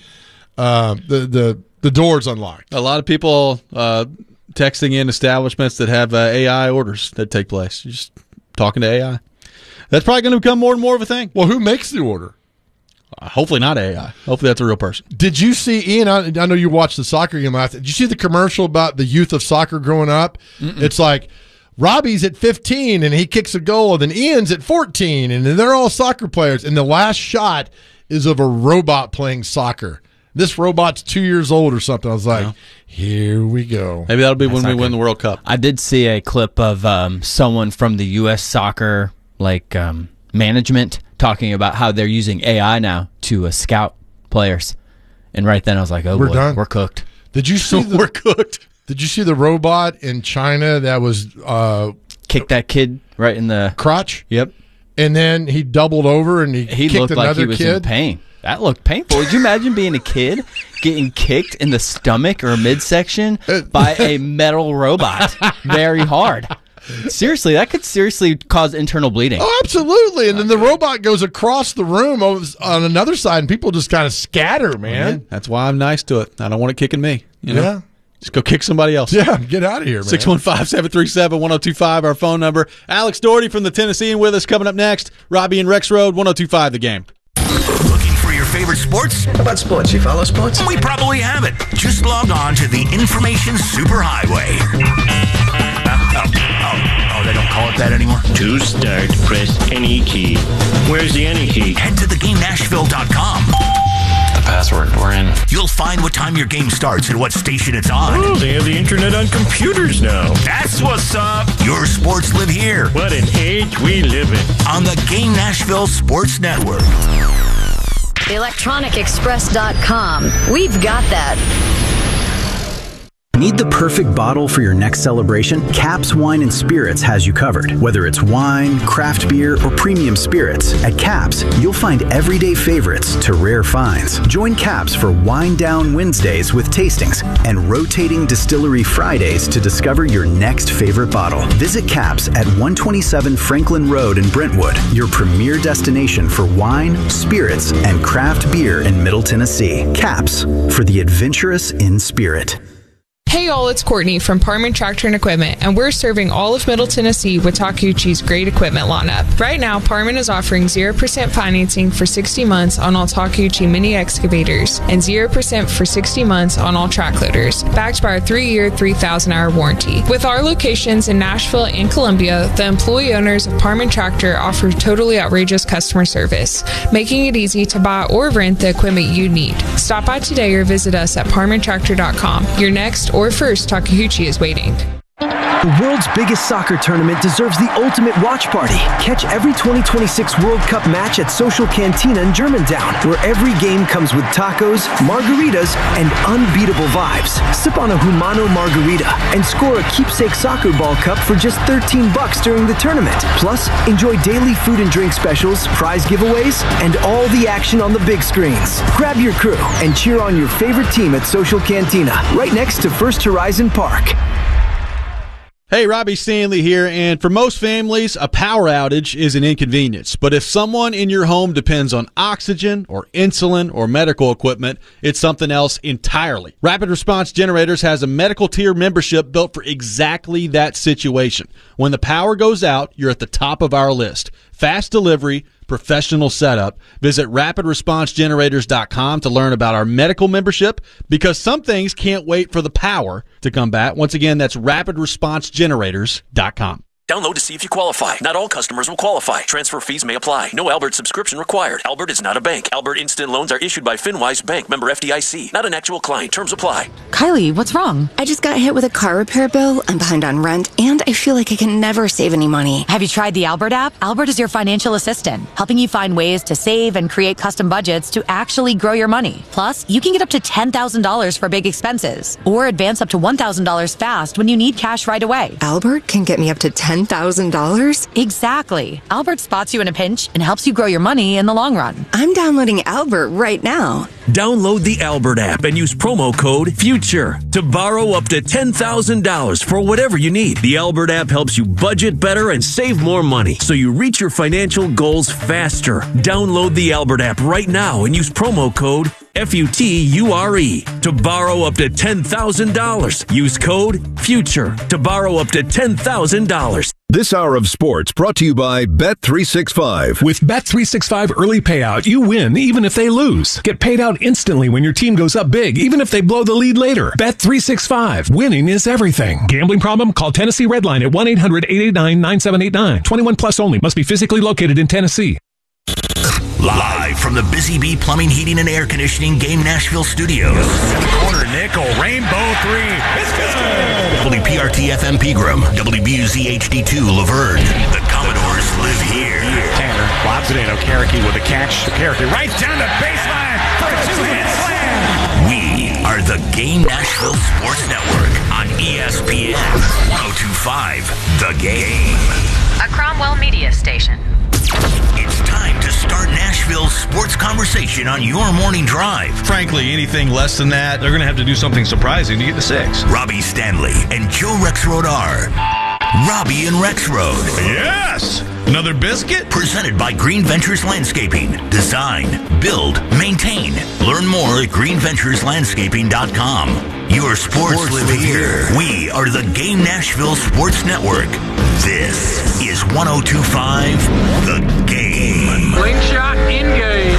doors unlocked. A lot of people texting in establishments that have AI orders that take place. You're just talking to AI. That's probably going to become more and more of a thing. Well, who makes the order? Hopefully not AI. Hopefully that's a real person. Did you see, Ian, I know you watched the soccer game last. Did you see the commercial about the youth of soccer growing up? It's like Robbie's at 15 and he kicks a goal, and then Ian's at 14 and they're all soccer players. And the last shot is of a robot playing soccer. This robot's 2 years old or something. I was like, here we go. Maybe that'll be when we win the World Cup. I did see a clip of someone from the U.S. soccer management talking about how they're using AI now to scout players. And right then I was like, oh, we're boy, done. We're cooked. Did you see we're cooked. Did you see the robot in China that was kicked that kid right in the crotch? Yep. And then he doubled over and he kicked looked another like he was kid. in pain. That looked painful. Would you imagine being a kid getting kicked in the stomach or midsection by a metal robot very hard? Seriously, that could seriously cause internal bleeding. Oh, absolutely. And then the robot goes across the room on another side, and people just kind of scatter, man. That's why I'm nice to it. I don't want it kicking me. You know? Yeah. Just go kick somebody else. Yeah, get out of here, man. 615-737-1025, our phone number. Alex Doherty from the Tennessean with us coming up next. Robbie and Rex Road, 1025 The Game. Looking for your favorite sports? How about sports? You follow sports? We probably have it. Just log on to the Information Superhighway. Oh, they don't call it that anymore? To start, press any key. Where's the any key? Head to theGameNashville.com. The password, we're in. You'll find what time your game starts and what station it's on. Oh, they have the internet on computers now. That's what's up. Your sports live here. What an age we live in. On the Game Nashville Sports Network. ElectronicExpress.com. We've got that. Need the perfect bottle for your next celebration? Caps Wine and Spirits has you covered. Whether it's wine, craft beer, or premium spirits, at Caps, you'll find everyday favorites to rare finds. Join Caps for Wine Down Wednesdays with tastings and rotating Distillery Fridays to discover your next favorite bottle. Visit Caps at 127 Franklin Road in Brentwood, your premier destination for wine, spirits, and craft beer in Middle Tennessee. Caps, for the adventurous in spirit. Hey all, it's Courtney from Parman Tractor and Equipment, and we're serving all of Middle Tennessee with Takeuchi's great equipment lineup. Right now, Parman is offering 0% financing for 60 months on all Takeuchi mini excavators and 0% for 60 months on all track loaders, backed by our 3-year, 3,000-hour warranty. With our locations in Nashville and Columbia, the employee owners of Parman Tractor offer totally outrageous customer service, making it easy to buy or rent the equipment you need. Stop by today or visit us at parmantractor.com. Your next or first Takeuchi is waiting. The world's biggest soccer tournament deserves the ultimate watch party. Catch every 2026 World Cup match at Social Cantina in Germantown, where every game comes with tacos, margaritas, and unbeatable vibes. Sip on a Humano margarita and score a keepsake soccer ball cup for just $13 during the tournament. Plus, enjoy daily food and drink specials, prize giveaways, and all the action on the big screens. Grab your crew and cheer on your favorite team at Social Cantina, right next to First Horizon Park. Hey, Robbie Stanley here, and for most families, a power outage is an inconvenience. But if someone in your home depends on oxygen or insulin or medical equipment, it's something else entirely. Rapid Response Generators has a medical tier membership built for exactly that situation. When the power goes out, you're at the top of our list. Fast delivery, professional setup. Visit rapidresponsegenerators.com to learn about our medical membership, because some things can't wait for the power to come back. Once again, that's rapidresponsegenerators.com. Download to see if you qualify. Not all customers will qualify. Transfer fees may apply. No Albert subscription required. Albert is not a bank. Albert Instant Loans are issued by FinWise Bank, member FDIC. Not an actual client. Terms apply. Kylie, what's wrong? I just got hit with a car repair bill. I'm behind on rent, and I feel like I can never save any money. Have you tried the Albert app? Albert is your financial assistant, helping you find ways to save and create custom budgets to actually grow your money. Plus, you can get up to $10,000 for big expenses, or advance up to $1,000 fast when you need cash right away. Albert can get me up to $10,000? Exactly. Albert spots you in a pinch and helps you grow your money in the long run. I'm downloading Albert right now. Download the Albert app and use promo code FUTURE to borrow up to $10,000 for whatever you need. The Albert app helps you budget better and save more money so you reach your financial goals faster. Download the Albert app right now and use promo code FUTURE to borrow up to $10,000. Use code FUTURE to borrow up to $10,000. This hour of sports brought to you by Bet365. With Bet365 early payout, you win even if they lose. Get paid out instantly when your team goes up big, even if they blow the lead later. Bet365. Winning is everything. Gambling problem? Call Tennessee Redline at 1-800-889-9789. 21 plus only. Must be physically located in Tennessee. Live from the Busy Bee Plumbing, Heating, and Air Conditioning Game Nashville Studios. Corner nickel, rainbow three. It's good. WPRT FM Pegram, WBUZ HD2 Laverne. The Commodores live here. Tanner lobs it in. Okereke with a catch. Okereke right down the baseline for a two-hit slam. We are the Game Nashville Sports Network on ESPN 102.5 The Game. A Cromwell Media Station. It's time to start Nashville's sports conversation on your morning drive. Frankly, anything less than that, they're going to have to do something surprising to get to 6. Robbie Stanley and Joe Rexrode are Robbie and Rexrode. Yes! Another biscuit? Presented by Green Ventures Landscaping. Design, build, maintain. Learn more at greenventureslandscaping.com. Your sports live here. We are the Game Nashville Sports Network. This is 102.5 The Game. Slingshot engage.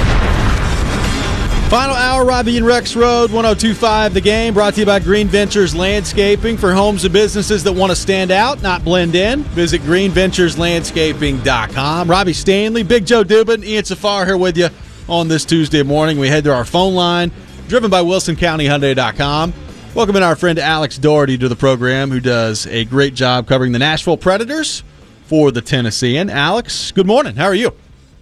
Final hour, Robbie and Rex Road, 102.5 The Game, brought to you by Green Ventures Landscaping. For homes and businesses that want to stand out, not blend in, visit greenventureslandscaping.com. Robbie Stanley, Big Joe Dubin, Ian Safar here with you on this Tuesday morning. We head to our phone line, driven by WilsonCountyHyundai.com. Welcome in our friend Alex Doherty to the program, who does a great job covering the Nashville Predators for the Tennessean. Alex, good morning. How are you?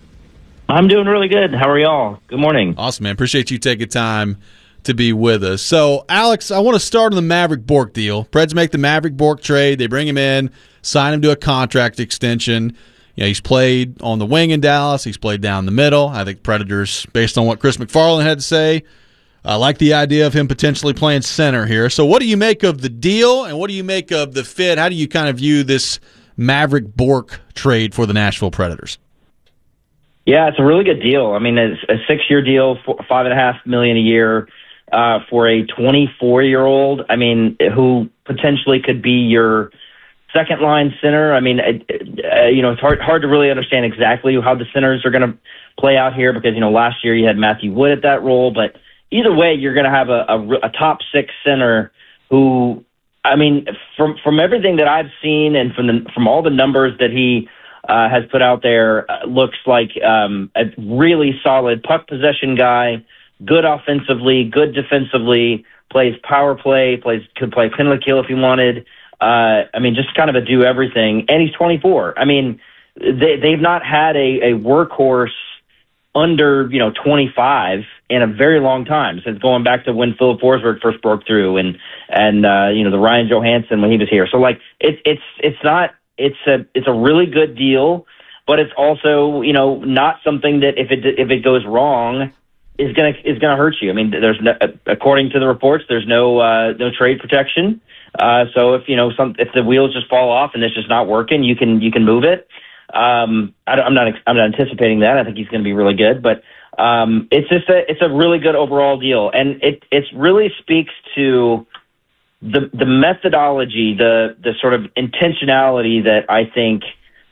I'm doing really good. How are y'all? Good morning. Awesome, man. Appreciate you taking time to be with us. So, Alex, I want to start on the Maverick Bourque deal. Preds make the Maverick Bourque trade. They bring him in, sign him to a contract extension. You know, he's played on the wing in Dallas. He's played down the middle. I think Predators, based on what Chris McFarland had to say, I like the idea of him potentially playing center here. So what do you make of the deal, and what do you make of the fit? How do you kind of view this Maverick Bourque trade for the Nashville Predators? Yeah, it's a really good deal. I mean, it's a 6-year deal, $5.5 million a year for a 24-year-old. I mean, who potentially could be your second-line center. I mean, it's hard to really understand exactly how the centers are going to play out here because last year you had Matthew Wood at that role, but either way, you're going to have a top 6 center who, I mean, from everything that I've seen and from all the numbers that he has put out there, looks like a really solid puck possession guy, good offensively, good defensively, plays power play, could play penalty kill if he wanted. I mean, just kind of a do everything. And he's 24. I mean, they've not had a workhorse under 25 in a very long time, since going back to when Philip Forsberg first broke through and the Ryan Johansson when he was here. So like it's a really good deal, but it's also not something that if it goes wrong is gonna hurt you. I mean, there's according to the reports, there's no trade protection. So if if the wheels just fall off and it's just not working, you can move it. I'm not anticipating that. I think he's going to be really good, but it's a really good overall deal, and it really speaks to the methodology, the sort of intentionality that I think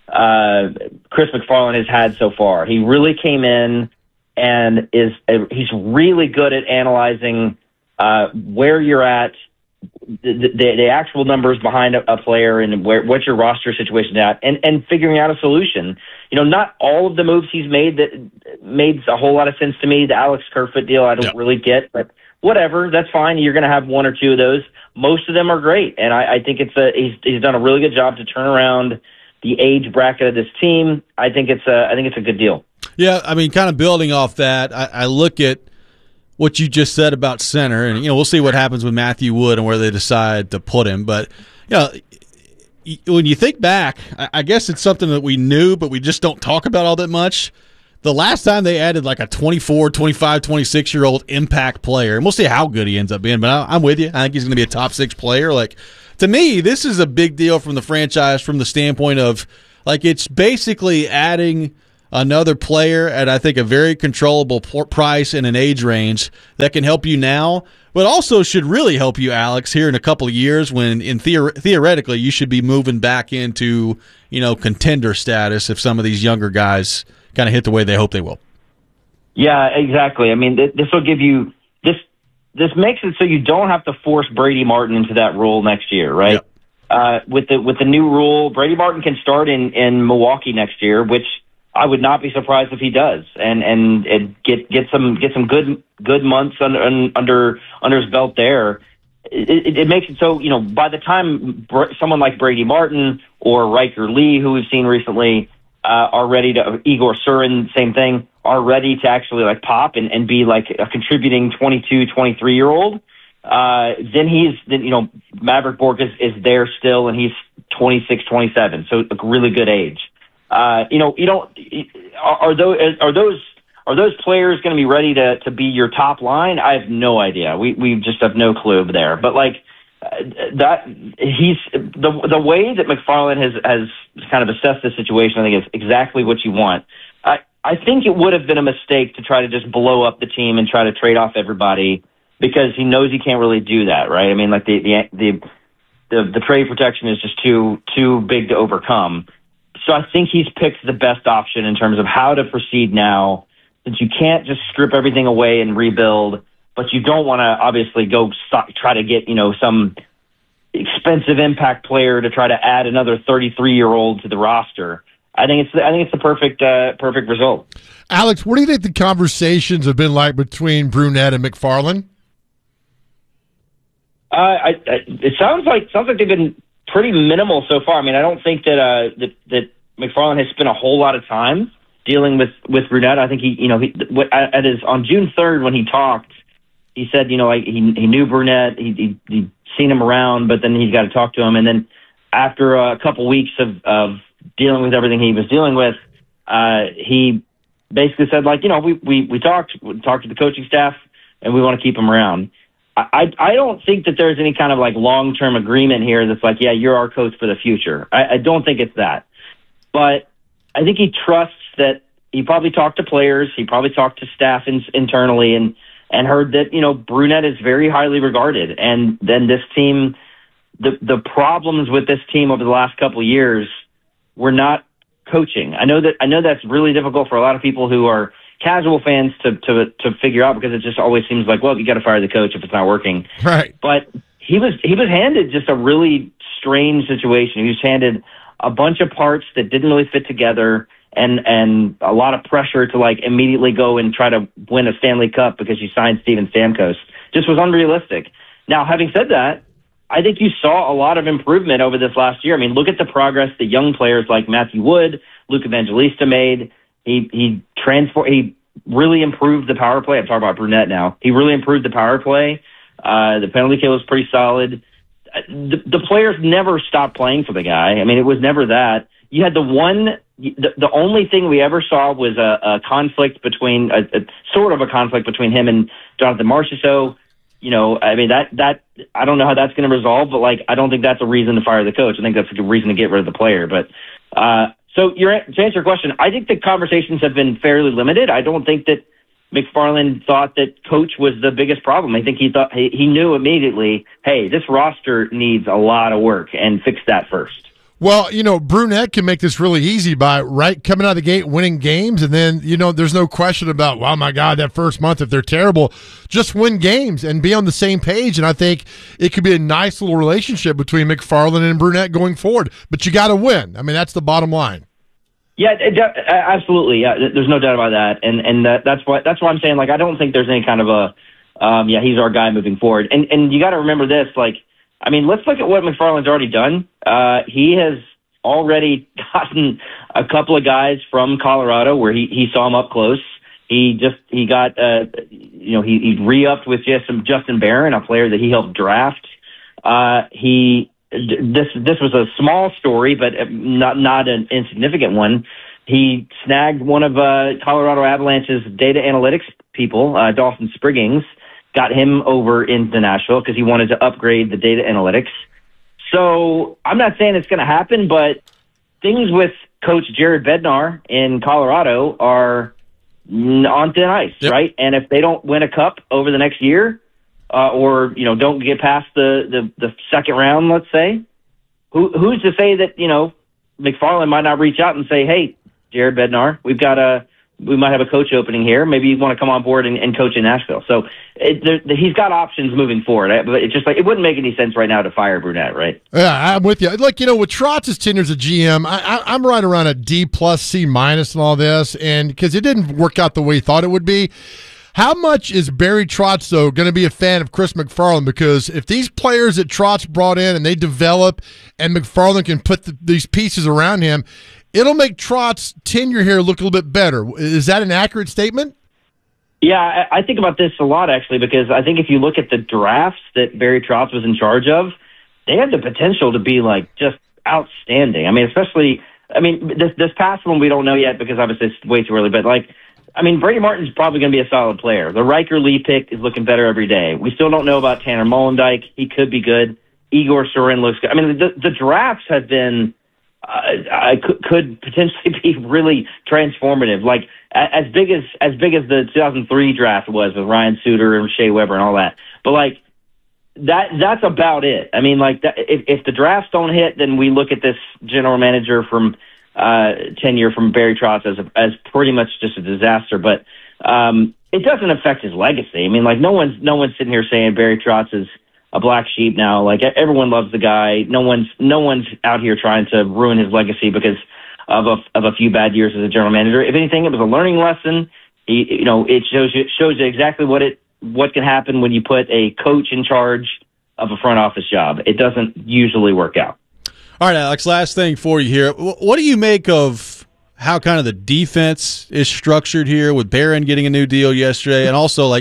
Chris McFarland has had so far. He really came in and he's really good at analyzing where you're at, the actual numbers behind a player and what's your roster situation at, and figuring out a solution. Not all of the moves he's made that made a whole lot of sense to me. The Alex Kerfoot deal I don't really get, but whatever, that's fine. You're going to have one or two of those. Most of them are great, and I think he's done a really good job to turn around the age bracket of this team. I think it's a good deal. Yeah, I mean, kind of building off that, I look at what you just said about center, and we'll see what happens with Matthew Wood and where they decide to put him. But when you think back, I guess it's something that we knew, but we just don't talk about all that much. The last time they added like a 24, 25, 26-year-old impact player, and we'll see how good he ends up being, but I'm with you. I think he's going to be a top 6 player. Like, to me, this is a big deal from the franchise from the standpoint of, like, it's basically adding another player at, I think, a very controllable price and an age range that can help you now, but also should really help you, Alex, here in a couple of years when, theoretically, you should be moving back into, contender status if some of these younger guys kind of hit the way they hope they will. Yeah, exactly. I mean, this will give you this makes it so you don't have to force Brady Martin into that role next year, right? Yep. With the new rule, Brady Martin can start in Milwaukee next year, which I would not be surprised if he does, and get some good months under his belt there. It makes it so by the time someone like Brady Martin or Riker Lee, who we've seen recently, are ready to, Igor Surin, same thing, are ready to actually like pop and be like a contributing 22, 23-year-old. Then Maverick Bork is there still, and he's 26, 27, so a really good age. Are those players going to be ready to be your top line? I have no idea. We just have no clue there. But like that, he's the way that McFarland has kind of assessed the situation, I think is exactly what you want. I think it would have been a mistake to try to just blow up the team and try to trade off everybody, because he knows he can't really do that, right? I mean, like the trade protection is just too big to overcome. So I think he's picked the best option in terms of how to proceed now, since you can't just strip everything away and rebuild, but you don't want to obviously try to get some expensive impact player to try to add another 33-year-old to the roster. I think it's the perfect result. Alex, what do you think the conversations have been like between Brunette and McFarland? It sounds like they've been pretty minimal so far. I mean, I don't think that McFarland has spent a whole lot of time dealing with Brunette. I think on June 3rd when he talked, he said he knew Brunette, he'd seen him around, but then he's got to talk to him. And then after a couple weeks of dealing with everything he was dealing with, he basically said we talked to the coaching staff and we want to keep him around. I don't think that there's any kind of like long-term agreement here that's like, yeah, you're our coach for the future. I don't think it's that. But I think he trusts that he probably talked to players, he probably talked to staff internally and heard that, Brunette is very highly regarded. And then this team, the problems with this team over the last couple of years were not coaching. I know that's really difficult for a lot of people who are casual fans to figure out, because it just always seems like, well, you got to fire the coach if it's not working. Right. But he was handed just a really strange situation. He was handed a bunch of parts that didn't really fit together, and a lot of pressure to like immediately go and try to win a Stanley Cup because you signed Steven Stamkos. Just was unrealistic. Now, having said that, I think you saw a lot of improvement over this last year. I mean, look at the progress that young players like Matthew Wood, Luke Evangelista made. He really improved the power play. I'm talking about Brunette now. He really improved the power play. The penalty kill was pretty solid. The players never stopped playing for the guy. I mean, it was never that. You had the only thing we ever saw was a conflict between sort of a conflict between him and Jonathan Marchessault. I mean, that I don't know how that's going to resolve, but like, I don't think that's a reason to fire the coach. I think that's a good reason to get rid of the player. But so to answer your question, I think the conversations have been fairly limited. I don't think that McFarland thought that coach was the biggest problem. I think he knew immediately, hey, this roster needs a lot of work, and fix that first. Well, Brunette can make this really easy by coming out of the gate, winning games, and then, there's no question about, oh, my God, that first month, if they're terrible, just win games and be on the same page. And I think it could be a nice little relationship between McFarland and Brunette going forward. But you got to win. I mean, that's the bottom line. Yeah, absolutely. Yeah, there's no doubt about that. And that's why I'm saying, I don't think there's any kind of he's our guy moving forward. And you got to remember this, let's look at what McFarland's already done. He has already gotten a couple of guys from Colorado where he saw him up close. He got he re-upped with Justin Barron, a player that he helped draft. This was a small story, but not an insignificant one. He snagged one of Colorado Avalanche's data analytics people, Dawson Spriggins, got him over into Nashville because he wanted to upgrade the data analytics. So I'm not saying it's going to happen, but things with Coach Jared Bednar in Colorado are on thin ice, right? And if they don't win a cup over the next year, or don't get past the second round, let's say, who's to say that McFarland might not reach out and say, hey, Jared Bednar, we might have a coach opening here. Maybe you want to come on board and coach in Nashville. So he's got options moving forward. But it's just it wouldn't make any sense right now to fire Brunette, right? Yeah, I'm with you. With Trotz's tenure as a GM, I'm right around a D+, C- and all this, and because it didn't work out the way he thought it would be. How much is Barry Trotz, though, going to be a fan of Chris McFarland? Because if these players that Trotz brought in and they develop and McFarland can put these pieces around him, it'll make Trotz's tenure here look a little bit better. Is that an accurate statement? Yeah, I think about this a lot, actually, because I think if you look at the drafts that Barry Trotz was in charge of, they had the potential to be, just outstanding. Especially this past one we don't know yet because obviously it's way too early, but, Brady Martin's probably going to be a solid player. The Riker Lee pick is looking better every day. We still don't know about Tanner Molendyk. He could be good. Igor Sorin looks good. The drafts have been could potentially be really transformative. As big as the 2003 draft was with Ryan Suter and Shea Weber and all that. But that's about it. If the drafts don't hit, then we look at this general manager from tenure from Barry Trotz as pretty much just a disaster, but it doesn't affect his legacy. No one's sitting here saying Barry Trotz is a black sheep now. Everyone loves the guy. No one's out here trying to ruin his legacy because of a few bad years as a general manager. If anything, it was a learning lesson. It shows you exactly what can happen when you put a coach in charge of a front office job. It doesn't usually work out. All right, Alex, last thing for you here. What do you make of how kind of the defense is structured here with Barron getting a new deal yesterday? And also,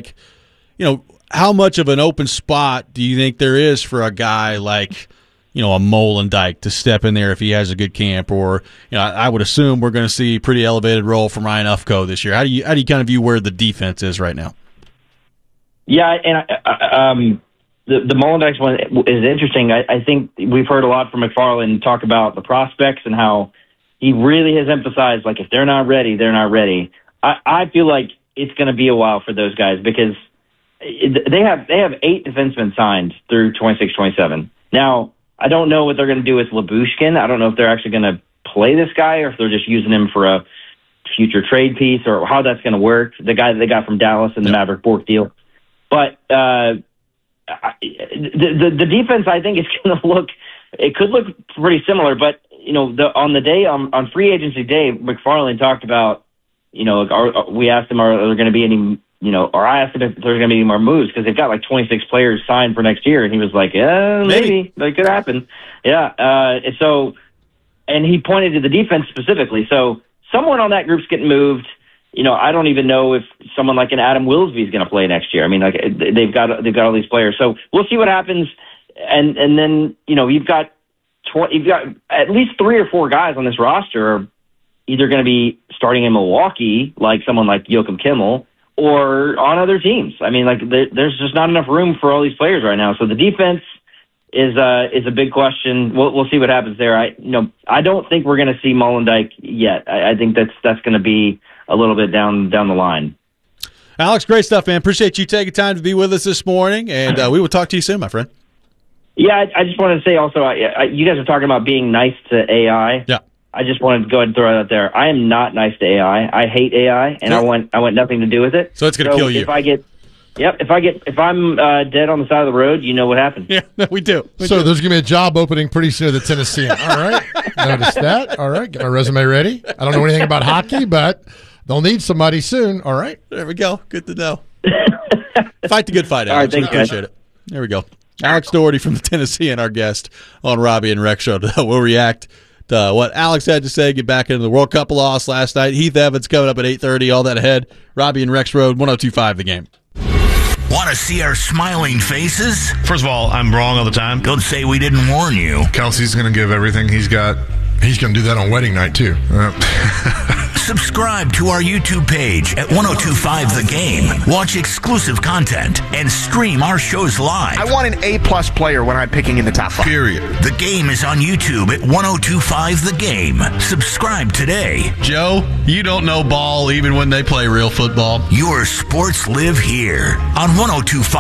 how much of an open spot do you think there is for a guy like, a Molendyk to step in there if he has a good camp? Or, I would assume we're going to see a pretty elevated role from Ryan Ufko this year. How do you kind of view where the defense is right now? Yeah, and The Molendyk one is interesting. I think we've heard a lot from McFarland talk about the prospects and how he really has emphasized, if they're not ready, they're not ready. I feel like it's going to be a while for those guys because they have 8 defensemen signed through 26-27. Now, I don't know what they're going to do with Lyubushkin. I don't know if they're actually going to play this guy or if they're just using him for a future trade piece or how that's going to work. The guy that they got from Dallas in the Maverick Bork deal. But the defense, I think, is going to look. It could look pretty similar, but on free agency day, McFarland talked about. We asked him, are there going to be any? Or I asked him if there's going to be any more moves because they've got 26 players signed for next year, and he was like, "Yeah, maybe that could happen." Yeah, and he pointed to the defense specifically. So someone on that group's getting moved. I don't even know if someone like an Adam Wilsby is going to play next year. They've got all these players, so we'll see what happens. And then you've got at least 3 or 4 guys on this roster are either going to be starting in Milwaukee, like someone like Joachim Kimmel, or on other teams. There's just not enough room for all these players right now. So the defense is a big question. We'll see what happens there. I don't think we're going to see Molendyk yet. I think that's going to be a little bit down the line. Alex, great stuff, man. Appreciate you taking time to be with us this morning, and we will talk to you soon, my friend. Yeah, I just wanted to say also, you guys are talking about being nice to AI. Yeah. I just wanted to go ahead and throw it out there. I am not nice to AI. I hate AI, and I want nothing to do with it. So it's going to kill you. If I'm dead on the side of the road, you know what happened. Yeah, we do. There's going to be a job opening pretty soon at the Tennessean. All right. Notice that. All right. Get my resume ready. I don't know anything about hockey, but they'll need somebody soon. All right. There we go. Good to know. Fight the good fight, Alex. All right, thanks, we appreciate it. There we go. Alex Doherty from the Tennessean, our guest on Robbie and Rex Show. We'll react to what Alex had to say, get back into the World Cup loss last night. Heath Evans coming up at 8:30, all that ahead. Robbie and Rex Road, 102.5 The Game. Want to see our smiling faces? First of all, I'm wrong all the time. Don't say we didn't warn you. Kelsey's going to give everything he's got. He's going to do that on wedding night, too. Subscribe to our YouTube page at 1025 The Game. Watch exclusive content and stream our shows live. I want an A-plus player when I'm picking in the top 5. Period. The Game is on YouTube at 1025 The Game. Subscribe today. Joe, you don't know ball even when they play real football. Your sports live here on 1025